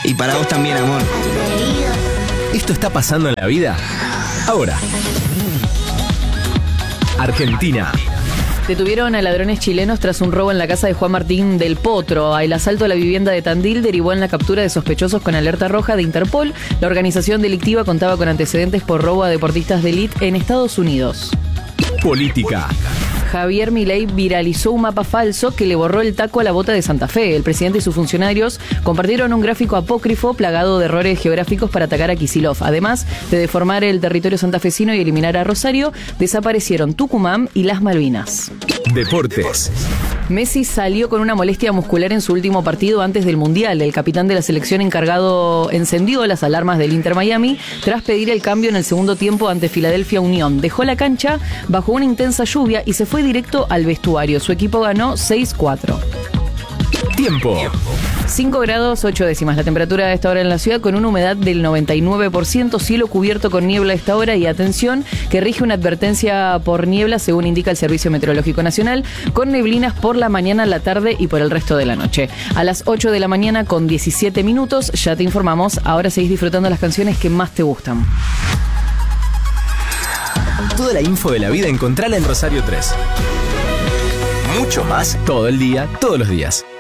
Y para vos también, amor. ¿Esto está pasando en la vida? Ahora. Argentina. Detuvieron a ladrones chilenos tras un robo en la casa de Juan Martín del Potro. El asalto a la vivienda de Tandil derivó en la captura de sospechosos con alerta roja de Interpol. La organización delictiva contaba con antecedentes por robo a deportistas de élite en Estados Unidos. Política. Javier Milei viralizó un mapa falso que le borró el taco a la bota de Santa Fe. El presidente y sus funcionarios compartieron un gráfico apócrifo plagado de errores geográficos para atacar a Kicillof. Además de deformar el territorio santafesino y eliminar a Rosario, desaparecieron Tucumán y las Malvinas. Deportes. Messi salió con una molestia muscular en su último partido antes del Mundial. El capitán de la selección encargado encendió las alarmas del Inter Miami tras pedir el cambio en el segundo tiempo ante Philadelphia Unión. Dejó la cancha bajo una intensa lluvia y se fue directo al vestuario. Su equipo ganó 6-4. Tiempo. 5 grados 8 décimas. La temperatura a esta hora en la ciudad con una humedad del 99%, cielo cubierto con niebla a esta hora y atención que rige una advertencia por niebla según indica el Servicio Meteorológico Nacional, con neblinas por la mañana, la tarde y por el resto de la noche. A las 8 de la mañana con 17 minutos, ya te informamos, ahora seguís disfrutando las canciones que más te gustan. Toda la info de la vida encontrala en Rosario 3. Mucho más todo el día, todos los días.